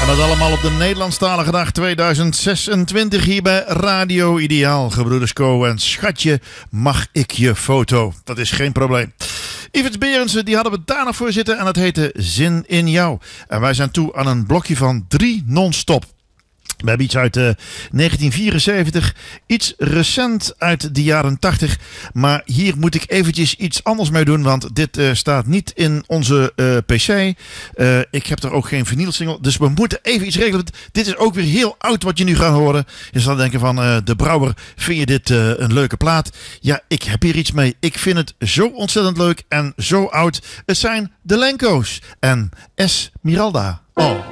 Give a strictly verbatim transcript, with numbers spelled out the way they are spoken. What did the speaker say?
Dat allemaal op de Nederlandstalige dag tweeduizend zesentwintig hier bij Radio Ideaal. Gebroeders Co en schatje, mag ik je foto? Dat is geen probleem. Yvette Berendsen, die hadden we daar nog voor zitten en dat heette Zin in jou. En wij zijn toe aan een blokje van drie non-stop. We hebben iets uit uh, negentien vierenzeventig, iets recent uit de jaren tachtig. Maar hier moet ik eventjes iets anders mee doen, want dit uh, staat niet in onze uh, pc. Uh, ik heb er ook geen vinylsingle, dus we moeten even iets regelen. Dit is ook weer heel oud wat je nu gaat horen. Je zal denken van, uh, de Brouwer, vind je dit uh, een leuke plaat? Ja, ik heb hier iets mee. Ik vind het zo ontzettend leuk en zo oud. Het zijn de Lenko's en Esmeralda. Oh.